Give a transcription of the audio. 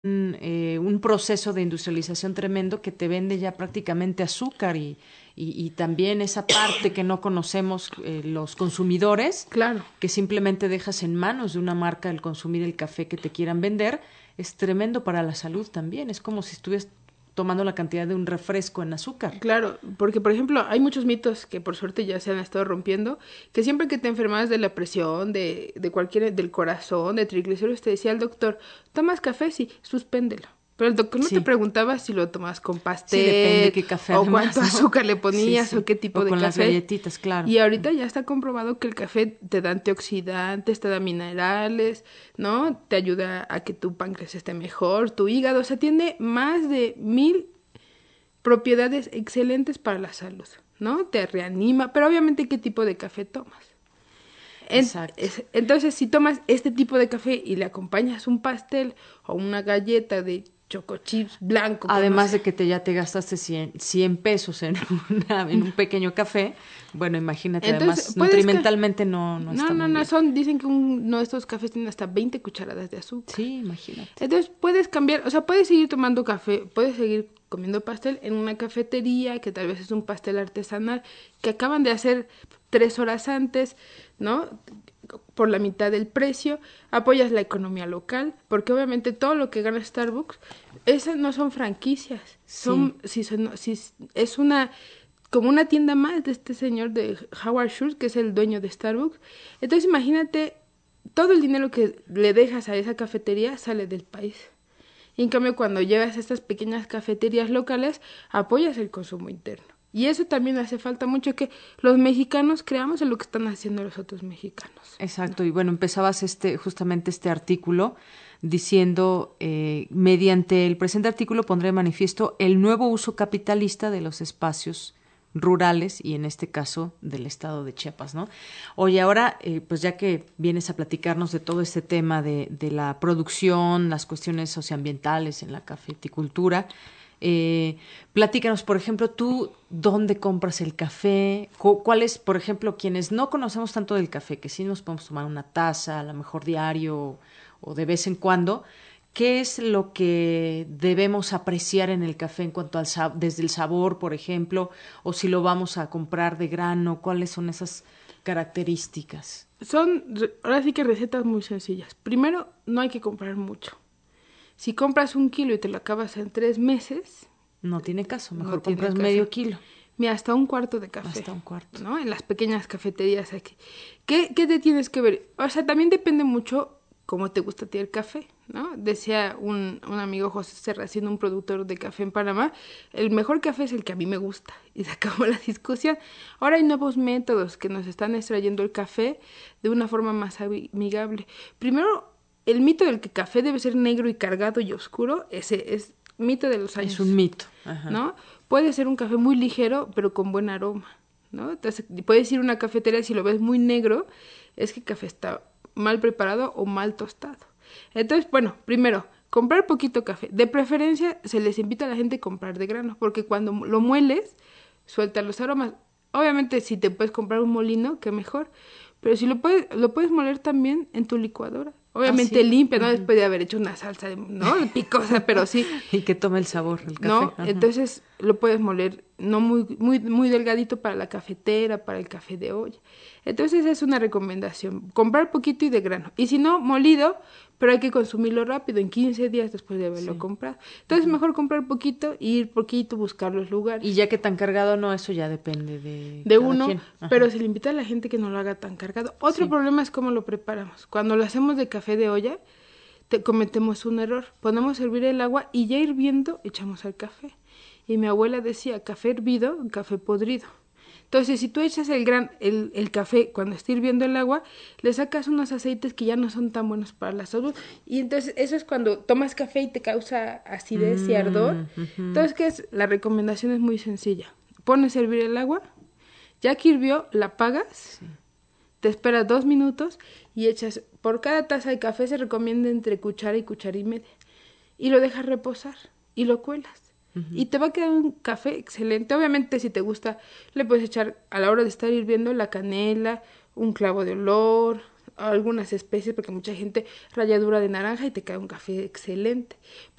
un proceso de industrialización tremendo que te vende ya prácticamente azúcar y también esa parte que no conocemos los consumidores, Claro. que simplemente dejas en manos de una marca el consumir el café que te quieran vender, es tremendo para la salud también. Es como si estuvieras tomando la cantidad de un refresco en azúcar. Claro, porque por ejemplo hay muchos mitos que por suerte ya se han estado rompiendo, que siempre que te enfermas de la presión, de cualquier, del corazón, de triglicéridos, te decía el doctor, ¿tomas café? Sí, suspéndelo. Pero el doctor no te Sí, preguntaba si lo tomabas con sí, depende pastel, qué café o cuánto además, ¿no? azúcar le Sí, ponías, o sí. qué tipo O de con las café. galletitas, claro. Y ahorita ya está comprobado que el café te da antioxidantes, te da minerales, ¿no? Te ayuda a que tu páncreas esté mejor, tu hígado, o sea, tiene más de 1000 propiedades excelentes para la salud, ¿no? Te reanima, pero obviamente qué tipo de café tomas. Exacto. Entonces, si tomas este tipo de café y le acompañas un pastel o una galleta de choco chips blanco con no Además sé. de que ya te gastaste cien pesos en, en un pequeño café, bueno, imagínate, Entonces, además, nutrimentalmente no está muy no, bien. dicen que uno de estos cafés tiene hasta 20 cucharadas de azúcar. Sí, imagínate. Entonces, puedes cambiar, o sea, puedes seguir tomando café, puedes seguir comiendo pastel en una cafetería, que tal vez es un pastel artesanal, que acaban de hacer 3 horas antes, ¿no? Por la mitad del precio, apoyas la economía local, porque obviamente todo lo que gana Starbucks, esas no son franquicias, Sí, si es una, como una tienda más de este señor de Howard Schultz, que es el dueño de Starbucks. Entonces imagínate, todo el dinero que le dejas a esa cafetería sale del país. Y en cambio, cuando llegas a estas pequeñas cafeterías locales, apoyas el consumo interno. Y eso también hace falta mucho, que los mexicanos creamos en lo que están haciendo los otros mexicanos, ¿no? exacto. Y bueno, empezabas justamente este artículo diciendo, mediante el presente artículo pondré de manifiesto el nuevo uso capitalista de los espacios rurales y en este caso del estado de Chiapas, ¿no? Oye, ahora, pues ya que vienes a platicarnos de todo este tema de la producción, las cuestiones socioambientales en la cafeticultura, platícanos, por ejemplo, tú, ¿dónde compras el café? ¿Cuáles, por ejemplo, quienes no conocemos tanto del café, que sí nos podemos tomar una taza, a lo mejor diario o de vez en cuando, ¿qué es lo que debemos apreciar en el café en cuanto desde el sabor, por ejemplo, o si lo vamos a comprar de grano? ¿Cuáles son esas características? Ahora sí que recetas muy sencillas. Primero, no hay que comprar mucho. Si compras 1 kilo y te lo acabas en 3 meses, No tiene caso, no mejor tiene compras caso. medio kilo, Mira, hasta un cuarto de café, hasta un cuarto. ¿no? En las pequeñas cafeterías aquí. ¿Qué te tienes que ver? O sea, también depende mucho cómo te gusta a ti el café, ¿no? Decía un amigo, José Serracino, un productor de café en Panamá, el mejor café es el que a mí me gusta. Y se acabó la discusión. Ahora hay nuevos métodos que nos están extrayendo el café de una forma más amigable. Primero, el mito del que café debe ser negro y cargado y oscuro, ese es mito de los Es un años, mito. Ajá. ¿no? Puede ser un café muy ligero, pero con buen aroma, ¿no? Entonces, puedes ir a una cafetería, si lo ves muy negro, es que el café está mal preparado o mal tostado. Entonces, bueno, primero, comprar poquito café. De preferencia, se les invita a la gente a comprar de grano, porque cuando lo mueles, suelta los aromas. Obviamente, si te puedes comprar un molino, qué mejor. Pero si lo puedes moler también en tu licuadora. Ah, Obviamente sí. limpia, ¿no? Ujú. Después de haber hecho una salsa, ¿no? Picosa, pero sí. Y que tome el sabor el café. ¿No? Ajá. Entonces lo puedes moler no muy delgadito para la cafetera, para el café de olla. Entonces es una recomendación, comprar poquito y de grano. Y si no, molido, pero hay que consumirlo rápido, en 15 días después de haberlo Sí. comprado. Entonces Ujú. mejor comprar poquito y ir poquito, buscar los Y lugares ya que tan cargado no, eso ya depende de de cada uno, quien. pero Ajá. se le invita a la gente que no lo haga tan cargado. Otro Sí. problema es cómo lo preparamos. Cuando lo hacemos de café de olla, cometemos un error. Ponemos a hervir el agua y ya hirviendo echamos el café. Y mi abuela decía, café hervido, café podrido. Entonces, si tú echas el café cuando está hirviendo el agua, le sacas unos aceites que ya no son tan buenos para la salud. Y entonces, eso es cuando tomas café y te causa acidez y ardor. Ujú. Entonces, La recomendación es muy sencilla. Pones a hervir el agua, ya que hirvió, la apagas, Sí. te esperas 2 minutos y echas, por cada taza de café se recomienda entre cuchara y media. Y lo dejas reposar y lo cuelas. Ujú. Y te va a quedar un café excelente. Obviamente, si te gusta, le puedes echar a la hora de estar hirviendo la canela, un clavo de olor, algunas especies, porque mucha gente ralladura de naranja y te queda un café excelente.